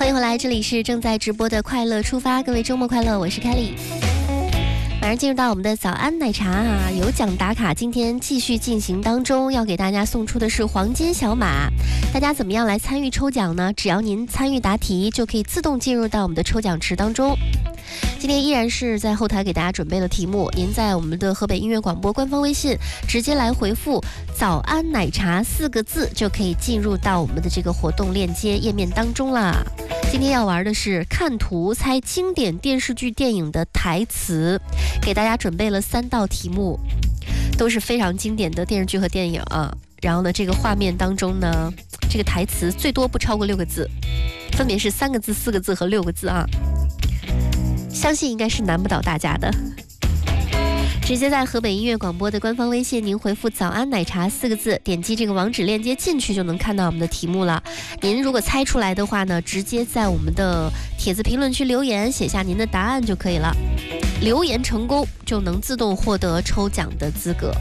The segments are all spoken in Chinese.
迎回来，这里是正在直播的快乐出发，各位周末快乐，我是凯莉。马上进入到我们的早安奶茶啊，有奖打卡，今天继续进行当中，要给大家送出的是黄金小马。大家怎么样来参与抽奖呢？只要您参与答题，就可以自动进入到我们的抽奖池当中。今天依然是在后台给大家准备了题目，您在我们的河北音乐广播官方微信直接来回复早安奶茶4个字，就可以进入到我们的这个活动链接页面当中啦。今天要玩的是看图猜经典电视剧电影的台词，给大家准备了3道题目，都是非常经典的电视剧和电影啊。然后呢，这个画面当中呢，这个台词最多不超过6个字，分别是3个字、4个字和6个字啊。相信应该是难不倒大家的。直接在河北音乐广播的官方微信，您回复早安奶茶4个字，点击这个网址链接进去就能看到我们的题目了。您如果猜出来的话呢，直接在我们的帖子评论区留言，写下您的答案就可以了。留言成功就能自动获得抽奖的资格。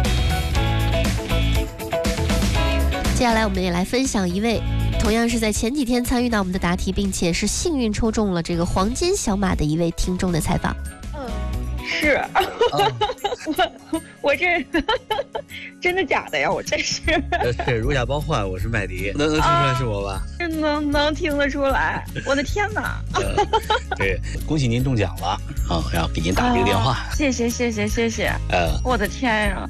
接下来我们也来分享一位同样是在前几天参与到我们的答题，并且是幸运抽中了这个黄金小马的一位听众的采访。 是，我这真的假的呀？我这是如假包换，我是麦迪，能听出来是我吧？ 能听得出来，我的天哪！ 对，恭喜您中奖了啊！然后给您打这个电话， 谢谢。我的天呀！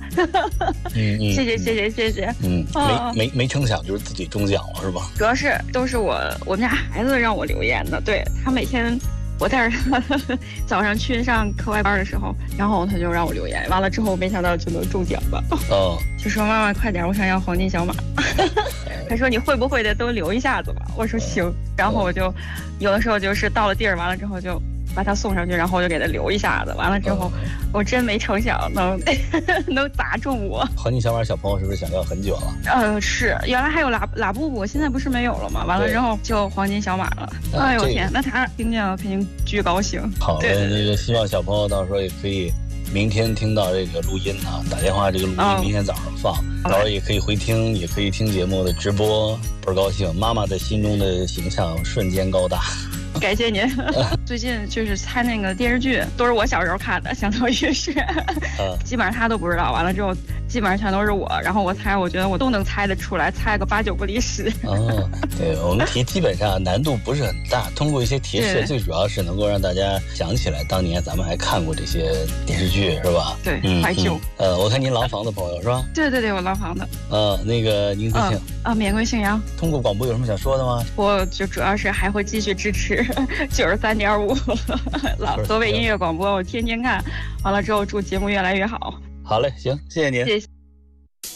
谢谢。 没成想就是自己中奖了是吧？ 主要是都是我们家孩子让我留言的，对他每天。我带着他早上去上课外班的时候，然后他就让我留言，完了之后没想到就能中奖了。就说妈妈快点，我想要黄金小马。他说你会不会的都留一下子吧。我说行，然后我就有的时候就是到了地儿，完了之后就把他送上去，然后我就给他留一下子。完了之后，我真没成想能砸中我。 黄金小马小朋友是不是想要很久了？ 是，原来还有拉布布，现在不是没有了吗？完了之后就黄金小马了。哎呦天，那他听见了肯定巨高兴。 好的，那个希望小朋友到时候也可以明天听到这个录音啊，打电话这个录音明天早上放，到时候也可以回听，也可以听节目的直播，倍儿高兴。妈妈在心中的形象瞬间高大。 感谢您。最近就是猜那个电视剧，都是我小时候看的，相当于是，基本上他都不知道。完了之后，基本上全都是我，然后我猜，我觉得我都能猜得出来，猜个8、9不离10。 对，我们题基本上难度不是很大，通过一些提示，最主要是能够让大家想起来当年咱们还看过这些电视剧，是吧？ 对，怀旧。 我看您廊坊的朋友是吧？ 对，我廊坊的。 那个您贵姓？ 免贵姓杨。 通过广播有什么想说的吗？ 我就主要是还会继续支持93.5河北音乐广播，我天天看，完了之后祝节目越来越好。 好嘞，行，谢谢您。 谢谢。